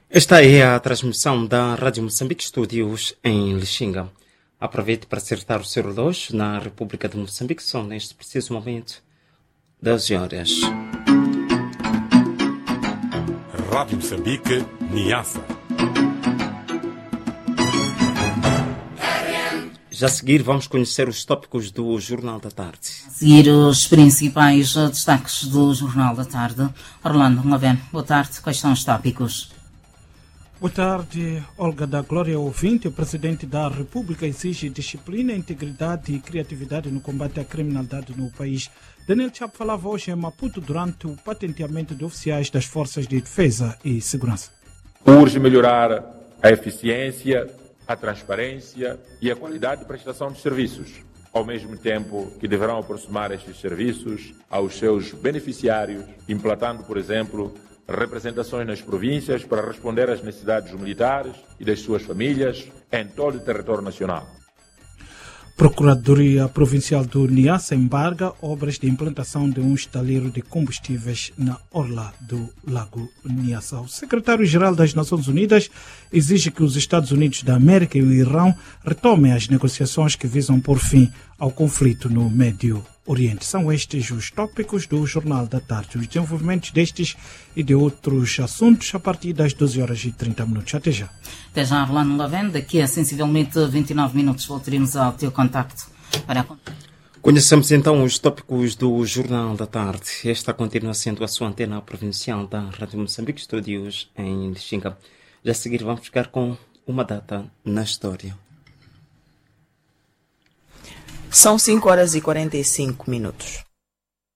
Esta é a transmissão da Rádio Moçambique Studios em Lixinga. Aproveite para acertar o seu relógio na República de Moçambique. São neste preciso momento 12 horas. Rádio Moçambique, Niassa. Já a seguir vamos conhecer os tópicos do Jornal da Tarde. A seguir os principais destaques do Jornal da Tarde. Orlando Lavén, boa tarde. Quais são os tópicos? Boa tarde, Olga da Glória Ouvinte. O Presidente da República exige disciplina, integridade e criatividade no combate à criminalidade no país. Daniel Chapo falava hoje em Maputo durante o patenteamento de oficiais das Forças de Defesa e Segurança. Urge melhorar a eficiência, a transparência e a qualidade de prestação de serviços, ao mesmo tempo que deverão aproximar estes serviços aos seus beneficiários, implantando, por exemplo, representações nas províncias para responder às necessidades dos militares e das suas famílias em todo o território nacional. Procuradoria Provincial do Niassa embarga obras de implantação de um estaleiro de combustíveis na orla do Lago Niassa. O secretário-geral das Nações Unidas exige que os Estados Unidos da América e o Irão retomem as negociações que visam pôr fim ao conflito no Médio Oriente. São estes os tópicos do Jornal da Tarde. Os desenvolvimentos destes e de outros assuntos a partir das 12h30. Até já. Até já, Orlando Lavén. Daqui a sensivelmente 29 minutos voltaremos ao teu contacto. Conheçamos então os tópicos do Jornal da Tarde. Esta continua sendo a sua antena provincial da Rádio Moçambique Studios em Lixinga. Já a seguir vamos ficar com uma data na história. São 5h45.